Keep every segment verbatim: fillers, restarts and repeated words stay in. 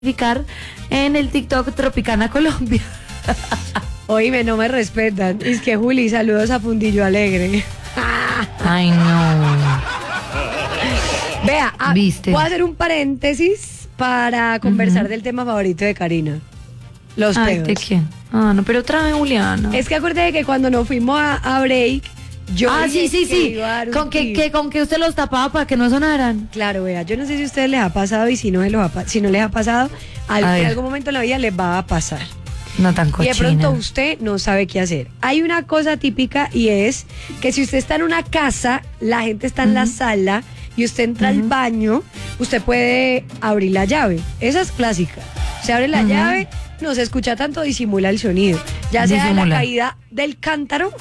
identificar en el TikTok Tropicana Colombia. Oíme, no me respetan. Es que Juli, saludos a Fundillo Alegre. Ay, no. Vea, a, ¿Viste? voy a hacer un paréntesis para conversar uh-huh. del tema favorito de Karina. Los Ay, pedos. ¿de quién? Ah, no, pero otra vez Juliana. Es que acuérdate que cuando nos fuimos a, a break, yo Ah, sí, sí, sí. Con que, que, con que usted los tapaba para que no sonaran. Claro, vea, yo no sé si a ustedes les ha pasado y si no, les ha, si no les ha pasado, al, en algún momento en la vida les va a pasar. No tan cochina. Y de pronto usted no sabe qué hacer. Hay una cosa típica y es que si usted está en una casa, la gente está en uh-huh. la sala y usted entra uh-huh. al baño, usted puede abrir la llave. Esa es clásica. Se abre la uh-huh. llave, no se escucha tanto, disimula el sonido. Ya sea de la caída del cántaro,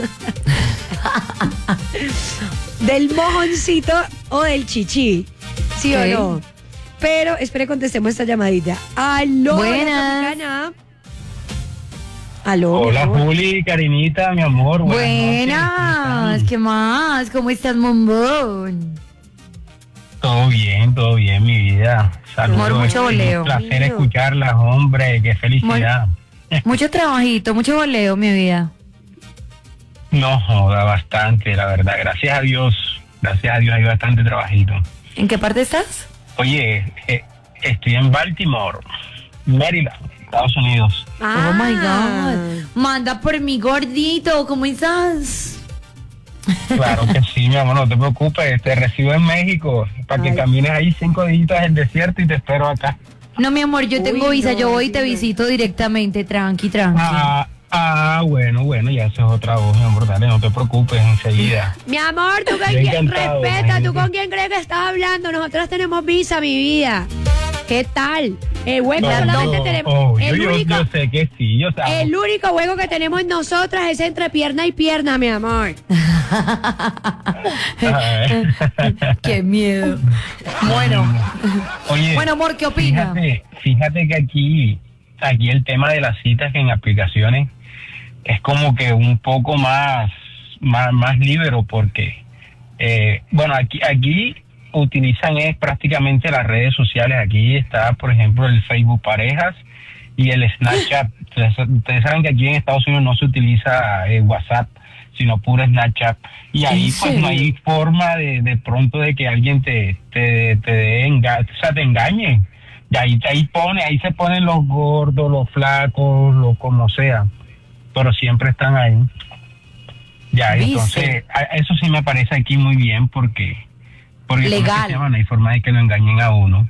del mojoncito o del chichi. ¿Sí okay. o no? Pero espere, contestemos esta llamadita. Aló, buenas. Aló. Hola, Juli, Karinita, mi amor. Buenas. ¿Qué más? ¿Cómo estás, bombón? Todo bien, todo bien, mi vida. Saludos. Amor, mucho voleo. Un placer escucharlas, hombre. Qué felicidad. Mucho trabajito, mucho voleo, mi vida. No joda, bastante, la verdad. Gracias a Dios. Gracias a Dios hay bastante trabajito. ¿En qué parte estás? Oye, eh, estoy en Baltimore, Maryland, Estados Unidos. Ah. Oh my God. Manda por mi gordito, ¿cómo estás? Claro que sí, mi amor, no te preocupes, te recibo en México para que camines ahí cinco días en el desierto y te espero acá. No, mi amor, yo tengo Uy, visa, no, yo voy y te visito directamente, tranqui, tranqui. Ah, ah, bueno, bueno, ya eso es otra voz, mi amor, dale, no te preocupes, enseguida. Mi amor, tú con quién respeta, tú con quién crees que estás hablando, nosotros tenemos visa, mi vida. ¿Qué tal? El hueco no, solamente no, tenemos. Oh, el yo, único, yo sé que sí, yo sé. El único hueco que tenemos nosotras es entre pierna y pierna, mi amor. Qué miedo. Bueno. Oye, bueno, amor, ¿qué opinas? Fíjate, fíjate que aquí, aquí el tema de las citas en aplicaciones es como que un poco más, más, más libre porque, eh, bueno, aquí, aquí utilizan es prácticamente las redes sociales. Aquí está, por ejemplo, el Facebook Parejas y el Snapchat. Ustedes, ustedes saben que aquí en Estados Unidos no se utiliza eh, WhatsApp, sino puro Snapchat. Y ahí pues no hay forma de, de pronto de que alguien te te te, de enga o sea, te engañe. Y ahí, ahí pone, ahí se ponen los gordos, los flacos, lo como sea. Pero siempre están ahí. Ya, ¿viste? Entonces, a, eso sí me parece aquí muy bien porque Porque legal. Llama, no hay forma de que lo engañen a uno.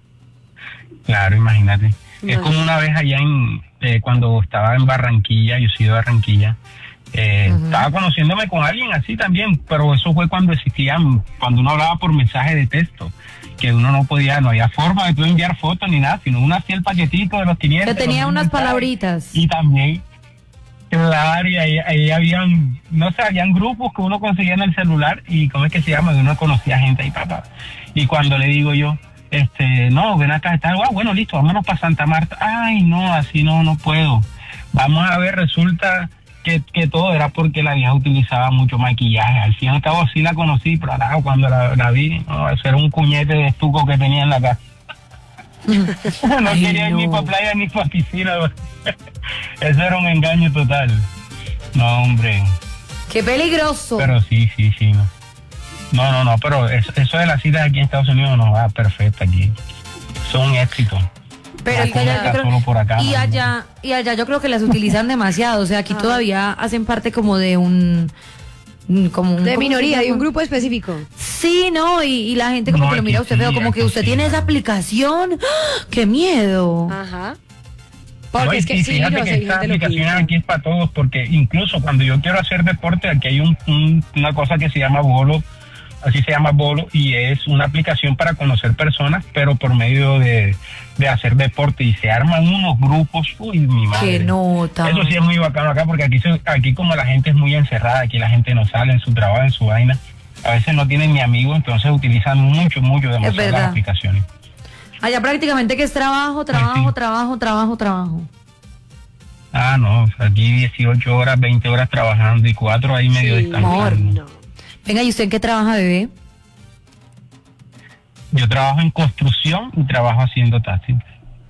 Claro, imagínate. No. Es como una vez allá en eh, cuando estaba en Barranquilla, yo soy de Barranquilla, eh, uh-huh. estaba conociéndome con alguien así también, pero eso fue cuando existían, cuando uno hablaba por mensaje de texto, que uno no podía, no había forma de tú enviar fotos ni nada, sino uno hacía el paquetito de los quinientos. Yo tenía unas palabritas. Y también, claro, y ahí, ahí habían, no sé, habían grupos que uno conseguía en el celular y ¿cómo es que se llama? Uno conocía gente ahí, papá. Y cuando le digo yo, este, no, ven acá, está, ah, bueno, listo, vámonos para Santa Marta. Ay, no, así no, no puedo. Vamos a ver, resulta que, que todo era porque la vieja utilizaba mucho maquillaje. Al fin y al cabo sí la conocí, pero ahora cuando la, la vi, no, eso era un cuñete de estuco que tenía en la casa. No Ay, quería ir no. ni para playa ni para piscina. Eso era un engaño total. No, hombre. Qué peligroso. Pero sí, sí, sí. No, no, no, no pero eso, eso de las citas aquí en Estados Unidos no va perfecto aquí. Son éxitos. Pero es que allá yo creo, por acá, y allá y allá yo creo que las utilizan demasiado. O sea, aquí ah. todavía hacen parte como de un como un, de minoría, de un grupo específico. Sí, no, y, y la gente como no, que lo mira a usted feo, sí, como que usted sí, tiene esa aplicación. ¡Ah! ¡Qué miedo! Ajá. Porque no, es que sí, fíjate que esta aplicación aquí es para todos, porque incluso cuando yo quiero hacer deporte, aquí hay un, un, una cosa que se llama Bolo, así se llama Bolo, y es una aplicación para conocer personas, pero por medio de, de hacer deporte, y se arman unos grupos, uy, mi madre. Qué nota. Eso sí es muy bacano acá, porque aquí, aquí como la gente es muy encerrada, aquí la gente no sale en su trabajo, en su vaina, a veces no tienen ni amigos, entonces utilizan mucho, mucho demasiado las aplicaciones. Allá prácticamente que es trabajo, trabajo, sí, sí. trabajo, trabajo, trabajo. Ah, no, aquí dieciocho horas, veinte horas trabajando y cuatro ahí medio sí, descansando. No. Venga, ¿y usted en qué trabaja, bebé? Yo trabajo en construcción y trabajo haciendo taxi.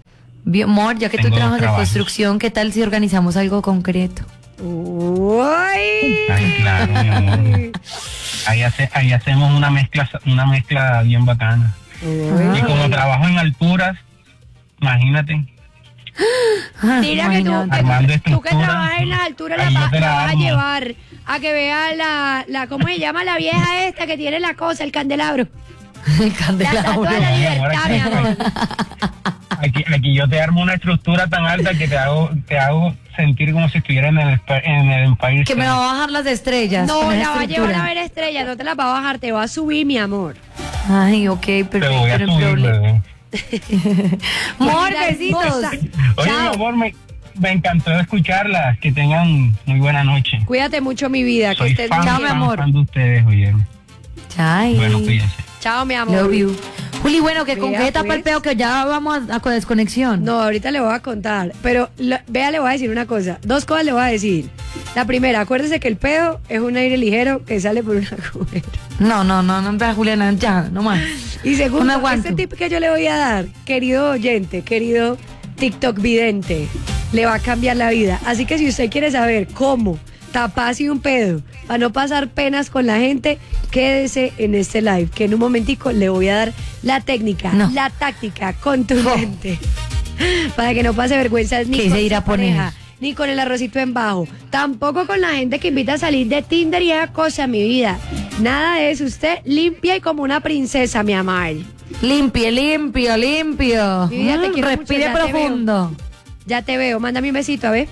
Bien, amor, ya que tú Tengo trabajas de trabajos. construcción, ¿qué tal si organizamos algo concreto? Uy. Ay, claro, mi amor. Ahí, hace, ahí hacemos una mezcla, una mezcla bien bacana. Uy. Y como trabajo en alturas, imagínate. Mira que tú, Imagínate. Armando que, tú que estructuras, trabajas en las alturas la, ahí yo va- te la la vas a armo. llevar a que vea la, la, ¿cómo se llama la vieja esta que tiene la cosa, el candelabro? El La candelabro. estatua de la Mi amor, libertad, mi amor. Aquí, aquí yo te armo una estructura tan alta que te hago, te hago sentir como si estuviera en el, en el Empire Que me State. va a bajar las estrellas. No, con la esa va a llevar estructura. a ver estrellas, no te la va a bajar, te va a subir, mi amor. Ay, ok, Te perfecto. voy a no hay subir, problema. bebé. Amor, Mira, besitos. hermosa. Oye, Chao. mi amor, me, me encantó escucharlas. Que tengan muy buena noche. Cuídate mucho, mi vida, que Soy estés fan, muy Chao, bien. mi amor. fan de ustedes, oyeron. Chai. Bueno, cuídense. Chao, mi amor. Love you. Juli, bueno, que con Vea, qué etapa pues. el peo que ya vamos a, a con desconexión. No, ahorita le voy a contar. Pero lo- vea, le voy a decir una cosa. Dos cosas le voy a decir. La primera, acuérdese que el pedo es un aire ligero que sale por una cubeta. No, no, no, no, vea, Juliana, ya, no más. Y No segundo, me aguanto. este tip que yo le voy a dar, querido oyente, querido TikTok vidente, le va a cambiar la vida. Así que si usted quiere saber cómo taparse un pedo para no pasar penas con la gente, quédese en este live, que en un momentico le voy a dar la técnica, No. la táctica contundente, para que no pase vergüenzas ni ¿Qué con se irá su a poner? pareja, ni con el arrocito en bajo, tampoco con la gente que invita a salir de Tinder y esa cosa, mi vida. Nada de eso, usted limpia y como una princesa, mi amor. Limpio, limpio, limpio. Mi vida, te Mm, quiero mucho, Respire ya te profundo. Ya te veo, mándame un besito, a ver.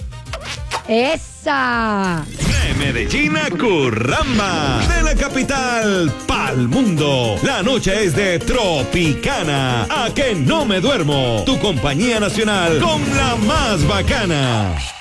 ¡Esa! De Medellín a Curramba, de la capital pa'l mundo. La noche es de Tropicana. A que no me duermo. Tu compañía nacional con la más bacana.